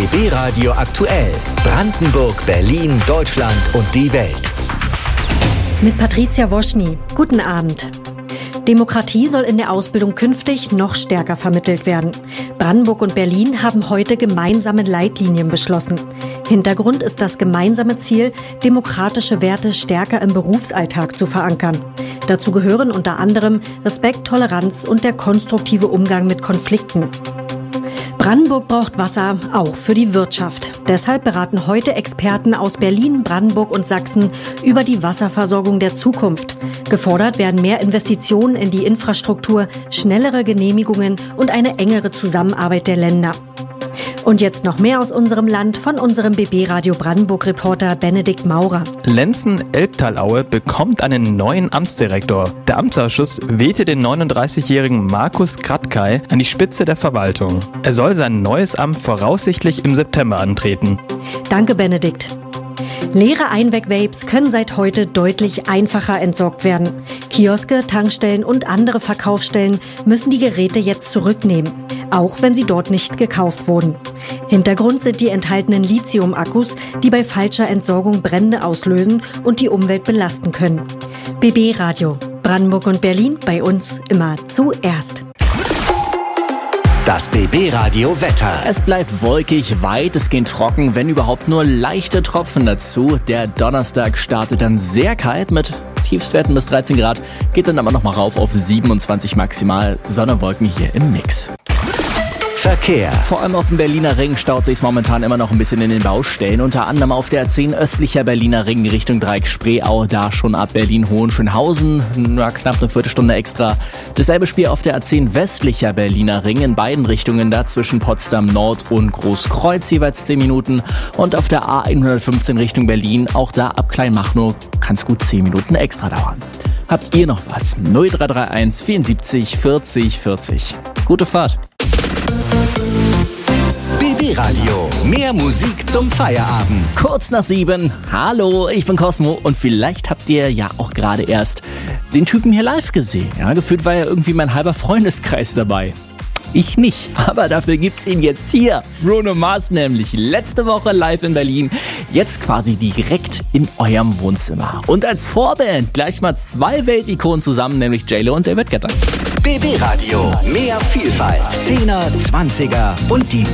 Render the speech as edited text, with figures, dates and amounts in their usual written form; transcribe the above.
BB Radio aktuell. Brandenburg, Berlin, Deutschland und die Welt. Mit Patricia Woschny. Guten Abend. Demokratie soll in der Ausbildung künftig noch stärker vermittelt werden. Brandenburg und Berlin haben heute gemeinsame Leitlinien beschlossen. Hintergrund ist das gemeinsame Ziel, demokratische Werte stärker im Berufsalltag zu verankern. Dazu gehören unter anderem Respekt, Toleranz und der konstruktive Umgang mit Konflikten. Brandenburg braucht Wasser, auch für die Wirtschaft. Deshalb beraten heute Experten aus Berlin, Brandenburg und Sachsen über die Wasserversorgung der Zukunft. Gefordert werden mehr Investitionen in die Infrastruktur, schnellere Genehmigungen und eine engere Zusammenarbeit der Länder. Und jetzt noch mehr aus unserem Land von unserem BB Radio Brandenburg-Reporter Benedikt Maurer. Lenzen-Elbtalaue bekommt einen neuen Amtsdirektor. Der Amtsausschuss wählte den 39-jährigen Markus Kratkay an die Spitze der Verwaltung. Er soll sein neues Amt voraussichtlich im September antreten. Danke, Benedikt. Leere Einweg-Vapes können seit heute deutlich einfacher entsorgt werden. Kioske, Tankstellen und andere Verkaufsstellen müssen die Geräte jetzt zurücknehmen, auch wenn sie dort nicht gekauft wurden. Hintergrund sind die enthaltenen Lithium-Akkus, die bei falscher Entsorgung Brände auslösen und die Umwelt belasten können. BB Radio, Brandenburg und Berlin, bei uns immer zuerst. Das BB Radio Wetter. Es bleibt wolkig, weitestgehend trocken, wenn überhaupt nur leichte Tropfen dazu. Der Donnerstag startet dann sehr kalt mit Tiefstwerten bis 13 Grad, geht dann aber nochmal rauf auf 27 maximal. Sonne, Wolken hier im Mix. Verkehr. Vor allem auf dem Berliner Ring staut sich momentan immer noch ein bisschen in den Baustellen. Unter anderem auf der A10 östlicher Berliner Ring Richtung Dreieck Spreeau, da schon ab Berlin-Hohenschönhausen, knapp eine Viertelstunde extra. Dasselbe Spiel auf der A10 westlicher Berliner Ring in beiden Richtungen, da zwischen Potsdam Nord und Großkreuz jeweils 10 Minuten. Und auf der A115 Richtung Berlin, auch da ab Kleinmachnow, kann es gut 10 Minuten extra dauern. Habt ihr noch was? 0331 74 40 40. Gute Fahrt. BB Radio. Mehr Musik zum Feierabend. Kurz nach 7. Hallo, ich bin Cosmo und vielleicht habt ihr ja auch gerade erst den Typen hier live gesehen. Ja, gefühlt war ja irgendwie mein halber Freundeskreis dabei. Ich nicht, aber dafür gibt's ihn jetzt hier. Bruno Mars nämlich, letzte Woche live in Berlin, jetzt quasi direkt in eurem Wohnzimmer. Und als Vorband gleich mal 2 Weltikonen zusammen, nämlich J-Lo und David Guetta. BB Radio. Mehr Vielfalt. 10er, 20er und die